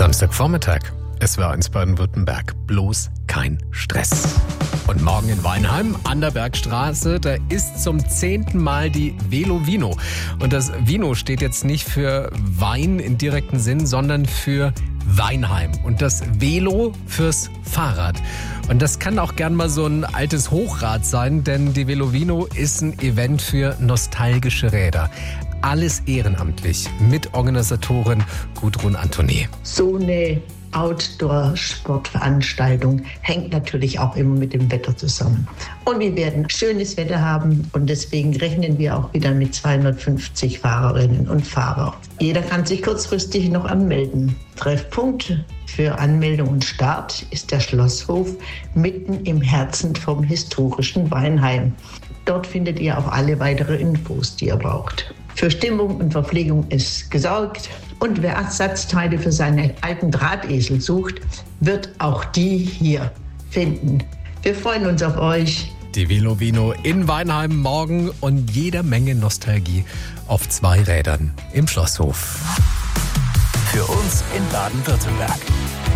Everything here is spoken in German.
Samstagvormittag. Es war in Baden-Württemberg. Bloß kein Stress. Und morgen in Weinheim an der Bergstraße, da ist zum 10. Mal die Velo Vino. Und das Vino steht jetzt nicht für Wein im direkten Sinn, sondern für Weinheim. Und das Velo fürs Fahrrad. Und das kann auch gern mal so ein altes Hochrad sein, denn die Velo Vino ist ein Event für nostalgische Räder. Alles ehrenamtlich mit Organisatorin Gudrun Antoni. So eine Outdoor-Sportveranstaltung hängt natürlich auch immer mit dem Wetter zusammen. Und wir werden schönes Wetter haben und deswegen rechnen wir auch wieder mit 250 Fahrerinnen und Fahrern. Jeder kann sich kurzfristig noch anmelden. Treffpunkt für Anmeldung und Start ist der Schlosshof mitten im Herzen vom historischen Weinheim. Dort findet ihr auch alle weitere Infos, die ihr braucht. Für Stimmung und Verpflegung ist gesorgt. Und wer Ersatzteile für seine alten Drahtesel sucht, wird auch die hier finden. Wir freuen uns auf euch. Die Velo Vino in Weinheim morgen und jede Menge Nostalgie auf 2 Rädern im Schlosshof. Für uns in Baden-Württemberg.